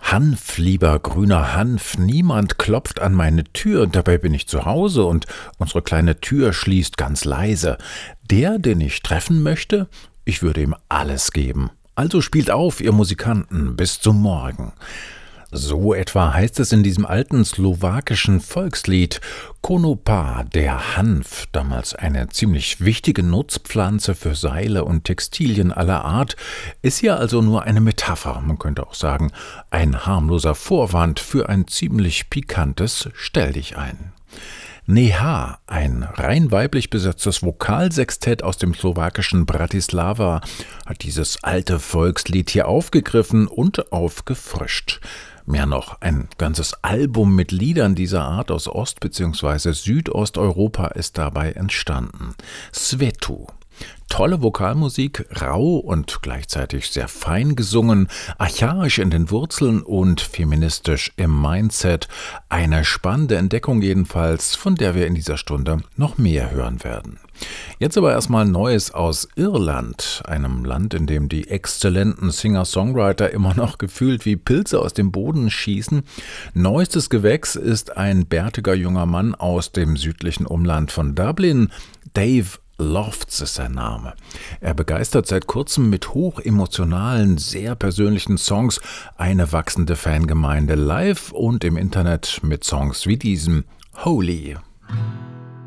Hanf, lieber grüner Hanf, niemand klopft an meine Tür, dabei bin ich zu Hause und unsere kleine Tür schließt ganz leise. Der, den ich treffen möchte, ich würde ihm alles geben. Also spielt auf, ihr Musikanten, bis zum Morgen. So etwa heißt es in diesem alten slowakischen Volkslied. Konopa, der Hanf, damals eine ziemlich wichtige Nutzpflanze für Seile und Textilien aller Art, ist ja also nur eine Metapher, man könnte auch sagen, ein harmloser Vorwand für ein ziemlich pikantes Stelldichein. Neha, ein rein weiblich besetztes Vokalsextett aus dem slowakischen Bratislava, hat dieses alte Volkslied hier aufgegriffen und aufgefrischt. Mehr noch, ein ganzes Album mit Liedern dieser Art aus Ost- bzw. Südosteuropa ist dabei entstanden. Svetu. Tolle Vokalmusik, rau und gleichzeitig sehr fein gesungen, archaisch in den Wurzeln und feministisch im Mindset. Eine spannende Entdeckung jedenfalls, von der wir in dieser Stunde noch mehr hören werden. Jetzt aber erstmal Neues aus Irland, einem Land, in dem die exzellenten Singer-Songwriter immer noch gefühlt wie Pilze aus dem Boden schießen. Neuestes Gewächs ist ein bärtiger junger Mann aus dem südlichen Umland von Dublin, Dave Lofts ist sein Name. Er begeistert seit kurzem mit hochemotionalen, sehr persönlichen Songs eine wachsende Fangemeinde live und im Internet mit Songs wie diesem Holy.